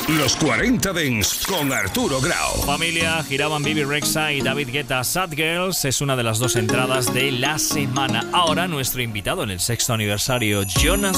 Los 40 Dents con Arturo Grau. Familia, giraban Bibi Rexha y David Guetta. Sad Girls es una de las dos entradas de la semana. Ahora nuestro invitado en el 6º aniversario, Jonas